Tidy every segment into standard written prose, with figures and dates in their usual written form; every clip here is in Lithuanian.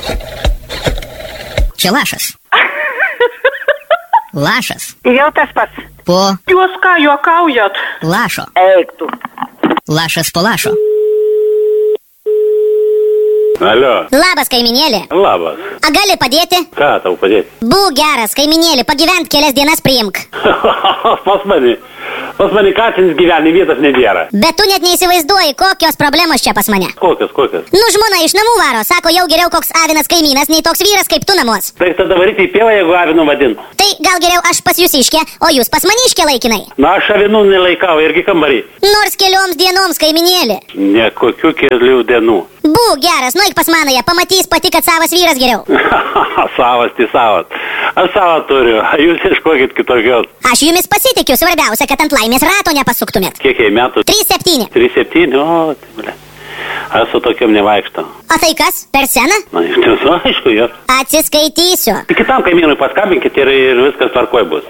Čia lašas. Lašas. Jau tas pats. Po Jūs ką, juokaujat? lašo. Eik tu. Lašas po lašo. Alio. Labas, kaiminėlė. Labas. A gali padėti? Ką tau padėti? Būk geras, kaiminėlė, pagyvent kelias dienas priimk. Pas mane katins gyveni, vietos nebėra. Bet tu net neįsivaizduoji, kokios problemos čia pas mane. Kokios? Nu, žmona iš namų varo, sako, jau geriau koks avinas kaimynas, nei toks vyras kaip tu namuos. Tai tada varyti į pievą, jeigu avinu vadin. Tai gal geriau aš pas jūs iškė, o jūs pas maniškė laikinai. Na, aš avinų nelaikau, irgi kambarį. Nors kelioms dienoms, kaiminėlė. Ne kokių kelių dienų. Būk geras, nueik pas manąją, pamatys pati, kad savas vyras geriau. Savas, tai savas. Aš savą turiu, jūs ieškokit kitokios. Aš jumis pasitikiu, svarbiausia, kad ant laimės rato nepasuktumėt. Kiek jai metų? 3-7. 3-7, o, tai ble. Aš su tokiam nevaikštau. O tai kas? Per seną? Na, iš tiesų, aišku, jo. Atsiskaitysiu. Kitam kaimynui paskambinkit ir viskas tvarkoj bus.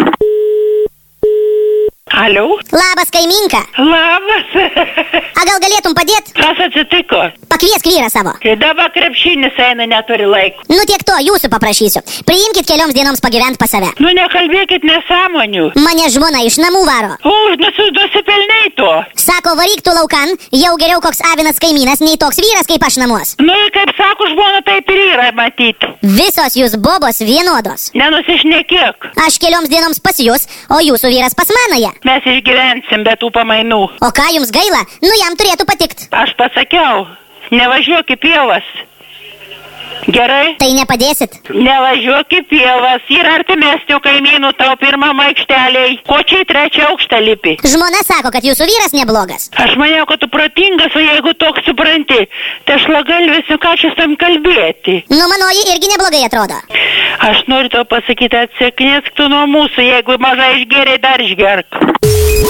Alio? Labas, kaiminka. Labas. A gal galėtum padėt? Kas atsitiko? Pakviesk vyrą savo. Kai dabar krepšinis eina, neturi laiko. Nu tiek to, jūsų paprašysiu. Priimkit kelioms dienoms pagyvent pas save. Nu nekalbėkit nesąmonių. Mane žmona iš namų varo. Nusipelnei to. Sako, varyk tu laukan, jau geriau koks avinas kaimynas, nei toks vyras kaip aš namuos. Nu, kaip sako žmona, taip ir yra matyti. Visos jūs bobos vienodos. Nenusišnekėk. Aš kelioms dienoms pas jūs, o jūsų vyras pas manąją. Mes išgyvensim be tų pamainų. O ką jums gaila? Nu jam turėtų patikt. Aš pasakiau, nevažiuok į pievas. Gerai? Tai nepadėsit. Nevažiuok į pievas. Yra artimesnių kaimynų tau pirmam aikšteliai. Ko čia į 3 aukštą lipi? Žmona sako, kad jūsų vyras neblogas. Aš maniau, kad tu protingas, o jeigu toks supranti, tai šlagalvis, ką čia tam kalbėti. Nu, manoji irgi neblogai atrodo. Aš noriu tau pasakyti, atsiknisk tu nuo mūsų, jeigu mažai išgėrė, dar išgerk.